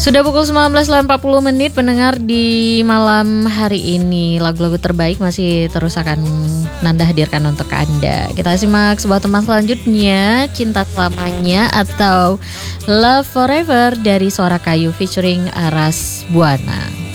Sudah pukul 19.40 pendengar di malam hari ini. Lagu-lagu terbaik masih terus akan Nanda hadirkan untuk Anda. Kita simak sebuah teman selanjutnya, Cinta Selamanya atau Love Forever dari Suara Kayu featuring Aras Buana.